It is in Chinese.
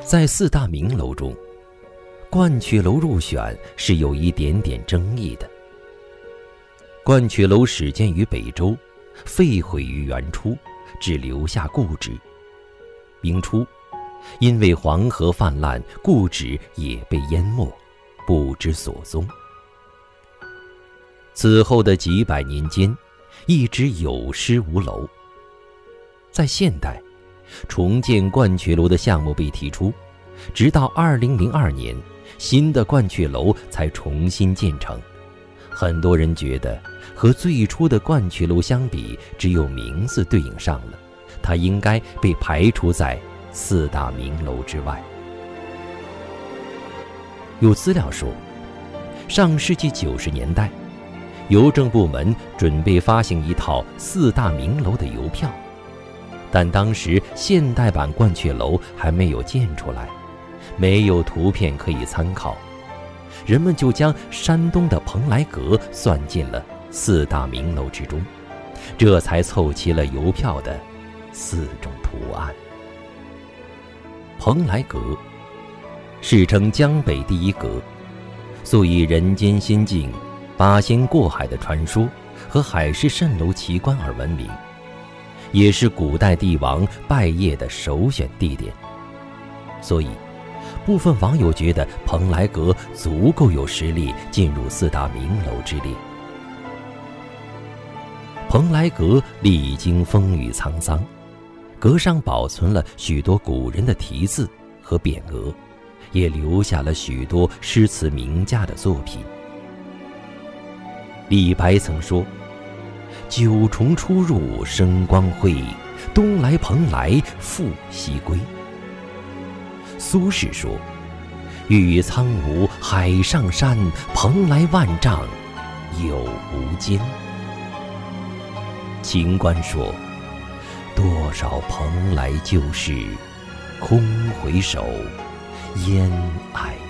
在四大名楼中，鹳雀楼入选是有一点点争议的。鹳雀楼始建于北周，废毁于元初，只留下故址。明初，因为黄河泛滥，故址也被淹没，不知所踪。此后的几百年间，一直有失无楼。在现代，重建鹳雀楼的项目被提出，直到2002年，新的鹳雀楼才重新建成。很多人觉得和最初的鹳雀楼相比，只有名字对应上了，它应该被排除在四大名楼之外。有资料说，上世纪90年代，邮政部门准备发行一套四大名楼的邮票，但当时现代版鹳雀楼还没有建出来，没有图片可以参考，人们就将山东的蓬莱阁算进了四大名楼之中，这才凑齐了邮票的4种图案。蓬莱阁世称江北第一阁，素以人间仙境、八仙过海的传说和海市蜃楼奇观而闻名，也是古代帝王拜谒的首选地点。所以部分网友觉得蓬莱阁足够有实力进入四大名楼之列。蓬莱阁历经风雨沧桑，阁上保存了许多古人的题字和匾额，也留下了许多诗词名家的作品。李白曾说：“九重出入生光辉，东来蓬莱复西归。”苏轼说：“玉苍梧海上山，蓬莱万丈有无间。”秦观说：“多少蓬莱旧事，空回首，烟霭